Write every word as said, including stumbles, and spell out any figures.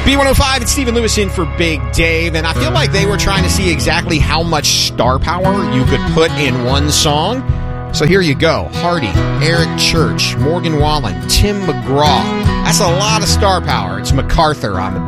B one oh five, it's Stephen Lewis in for Big Dave, and I feel like they were trying to see exactly how much star power you could put in one song. So here you go. Hardy, Eric Church, Morgan Wallen, Tim McGraw. That's a lot of star power. It's MacArthur on the